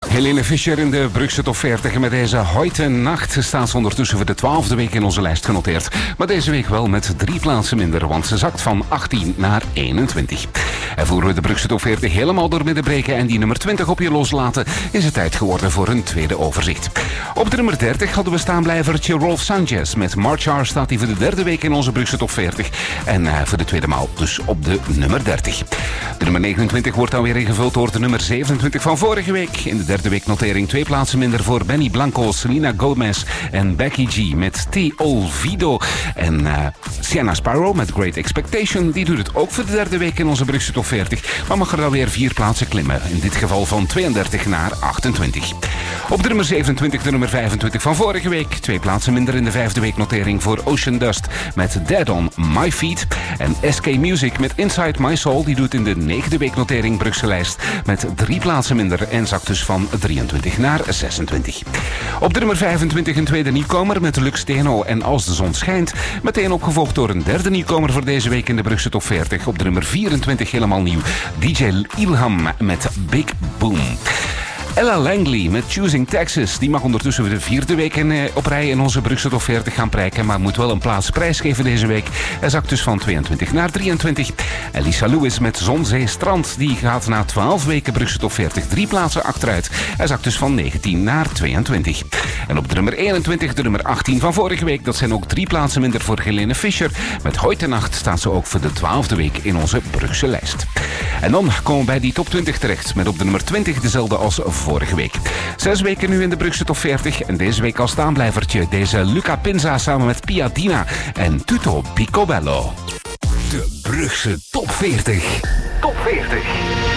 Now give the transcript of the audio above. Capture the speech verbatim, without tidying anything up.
Helene Fischer in de Brugse Top veertig. Met deze Heute Nacht staat ze ondertussen voor de twaalfde week in onze lijst genoteerd. Maar deze week wel met drie plaatsen minder, want ze zakt van achttien naar eenentwintig. En voor we de Brugse Top veertig helemaal doormidden breken en die nummer twintig op je loslaten, is het tijd geworden voor een tweede overzicht. Op de nummer dertig hadden we staanblijvertje Rolf Sanchez. Met Marchar staat hij voor de derde week in onze Brugse Top veertig. En uh, voor de tweede maal dus op de nummer dertig. De nummer negenentwintig wordt dan weer ingevuld door de nummer zevenentwintig van vorige week. In de derde week notering twee plaatsen minder voor Benny Blanco, Selena Gomez en Becky G met T. Olvido. En uh, Sienna Sparrow met Great Expectation, die doet het ook voor de derde week in onze Brugse Top veertig. Maar mag er dan weer vier plaatsen klimmen. In dit geval van tweeëndertig naar achtentwintig. Op de nummer zevenentwintig de nummer vijfentwintig van vorige week. Twee plaatsen minder in de vijfde week notering voor Ocean Dust met Dead on My Feet. En S K Music met Inside My Soul, die doet in de negende week notering Brugse lijst met drie plaatsen minder en zakt dus van drieëntwintig naar zesentwintig. Op de nummer vijfentwintig een tweede nieuwkomer met Lux Steno en Als de Zon Schijnt. Meteen opgevolgd door een derde nieuwkomer voor deze week in de Brugse Top veertig. Op de nummer vierentwintig helemaal nieuw D J Ilham met Big Boom. Ella Langley met Choosing Texas. Die mag ondertussen voor de vierde week in, eh, op rij in onze Brugse Top veertig gaan prijken, maar moet wel een plaats prijsgeven deze week. Hij zakt dus van tweeëntwintig naar drieëntwintig. Elisa Lewis met Zon, Zee, Strand. Die gaat na twaalf weken Brugse Top veertig drie plaatsen achteruit. Hij zakt dus van negentien naar tweeëntwintig. En op de nummer eenentwintig, de nummer achttien van vorige week. Dat zijn ook drie plaatsen minder voor Helene Fischer. Met Heute Nacht staat ze ook voor de twaalfde week in onze Brugse lijst. En dan komen we bij die top twintig terecht. Met op de nummer twintig dezelfde als vorige week. Zes weken nu in de Brugse Top veertig. En deze week als staanblijvertje deze Luca Pinza samen met Pia Dina en Tutto Picobello. De Brugse Top veertig. Top veertig.